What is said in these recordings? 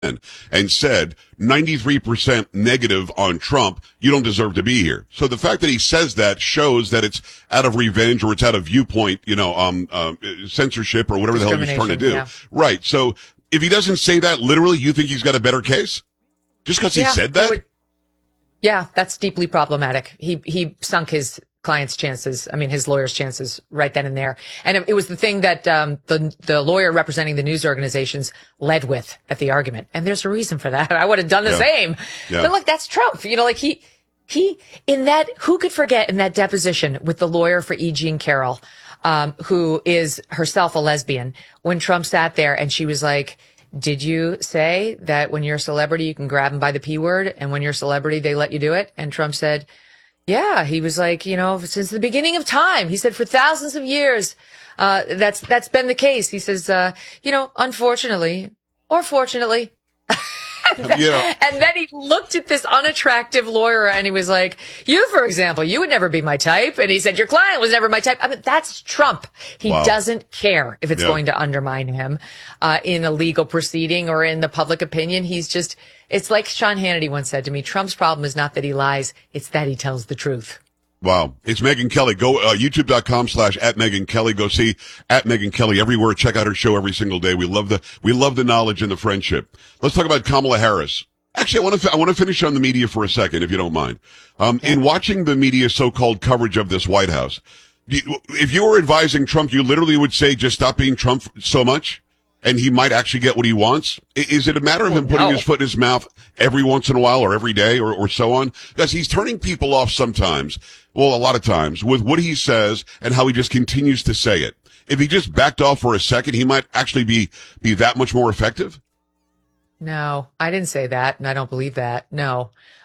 and said 93% negative on Trump, you don't deserve to be here. So the fact that he says that shows that it's out of revenge or it's out of viewpoint, censorship or whatever the hell he's trying to do. Yeah. Right. So if he doesn't say that literally, you think he's got a better case? Just because he said that? Yeah, that's deeply problematic. He sunk his client's chances, his lawyer's chances right then and there. And it was the thing that the lawyer representing the news organizations led with at the argument. And there's a reason for that. I would have done the same. Yeah. But look, that's Trump. He in that, who could forget in that deposition with the lawyer for E. Jean Carroll, who is herself a lesbian, when Trump sat there and she was like, did you say that when you're a celebrity, you can grab them by the P word, and when you're a celebrity, they let you do it? And Trump said, yeah. He was like, since the beginning of time, he said, for thousands of years, that's been the case. He says, unfortunately or fortunately. And then he looked at this unattractive lawyer and he was like, you, for example, you would never be my type. And he said, your client was never my type. That's Trump. He doesn't care if it's going to undermine him in a legal proceeding or in the public opinion. It's like Sean Hannity once said to me, Trump's problem is not that he lies, it's that he tells the truth. Wow. It's Megyn Kelly. Go, youtube.com/@Megyn Kelly. Go see @Megyn Kelly everywhere. Check out her show every single day. We love the knowledge and the friendship. Let's talk about Kamala Harris. Actually, I want to finish on the media for a second, if you don't mind. In watching the media's so-called coverage of this White House, if you were advising Trump, you literally would say, just stop being Trump so much, and he might actually get what he wants? Is it a matter of him putting his foot in his mouth every once in a while or every day or so on? Because he's turning people off sometimes, well, a lot of times, with what he says and how he just continues to say it. If he just backed off for a second, he might actually be that much more effective? No, I didn't say that, and I don't believe that. No.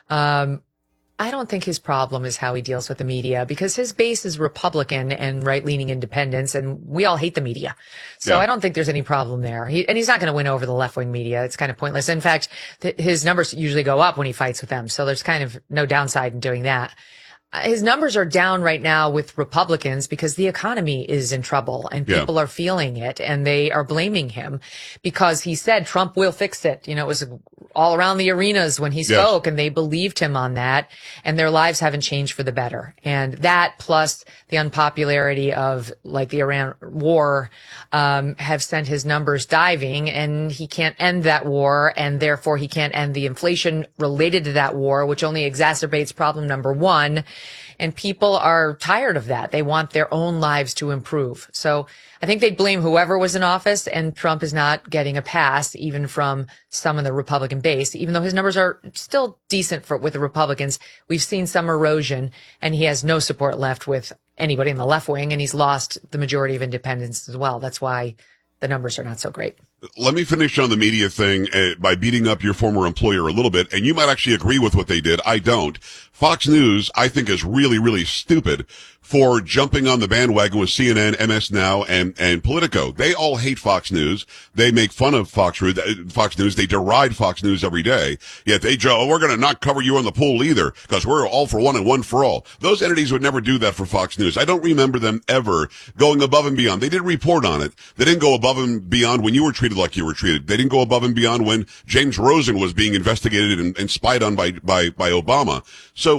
I don't think his problem is how he deals with the media, because his base is Republican and right-leaning independents, and we all hate the media. So I don't think there's any problem there. And he's not going to win over the left-wing media. It's kind of pointless. In fact, his numbers usually go up when he fights with them. So there's kind of no downside in doing that. His numbers are down right now with Republicans because the economy is in trouble and people are feeling it, and they are blaming him because he said Trump will fix it. It was all around the arenas when he spoke, and they believed him on that, and their lives haven't changed for the better. And that, plus the unpopularity of the Iran war, have sent his numbers diving, and he can't end that war, and therefore he can't end the inflation related to that war, which only exacerbates problem number one. And people are tired of that. They want their own lives to improve. So I think they'd blame whoever was in office, and Trump is not getting a pass even from some of the Republican base, even though his numbers are still decent with the Republicans. We've seen some erosion, and he has no support left with anybody in the left wing, and he's lost the majority of independents as well. That's why the numbers are not so great. Let me finish on the media thing by beating up your former employer a little bit, and you might actually agree with what they did. I don't. Fox News, I think, is really, really stupid for jumping on the bandwagon with CNN, MS Now, and Politico. They all hate Fox News. They make fun of Fox News. They deride Fox News every day. Yet we're going to not cover you on the poll either, because we're all for one and one for all. Those entities would never do that for Fox News. I don't remember them ever going above and beyond. They did report on it. They didn't go above and beyond when you were treated like you were treated. They didn't go above and beyond when James Rosen was being investigated and spied on by Obama. So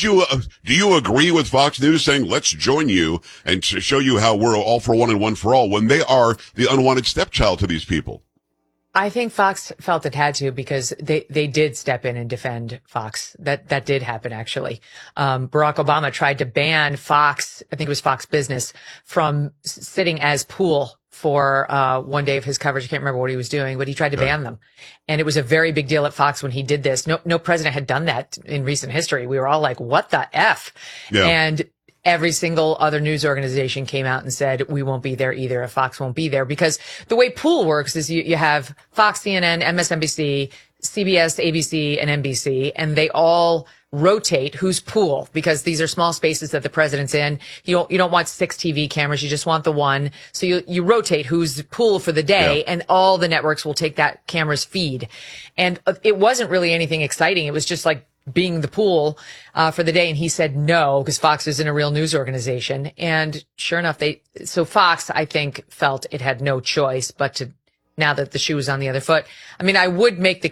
do you agree with Fox News saying, let's join you and to show you how we're all for one and one for all, when they are the unwanted stepchild to these people? I think Fox felt it had to, because they did step in and defend Fox. That did happen, actually. Barack Obama tried to ban Fox, I think it was Fox Business, from sitting as pool for one day of his coverage. I can't remember what he was doing, but he tried to ban them. And it was a very big deal at Fox when he did this. No president had done that in recent history. We were all like, what the F? Yeah. And every single other news organization came out and said, we won't be there either if Fox won't be there. Because the way pool works is you have Fox, CNN, MSNBC, CBS, ABC, and NBC, and they all rotate who's pool, because these are small spaces that the president's in. You don't want 6 TV cameras. You just want the one. So you rotate who's pool for the day, and all the networks will take that camera's feed. And it wasn't really anything exciting. It was just like being the pool for the day. And he said no, because Fox isn't a real news organization. And sure enough, so Fox, I think, felt it had no choice but to now that the shoe is on the other foot. I mean, I would make the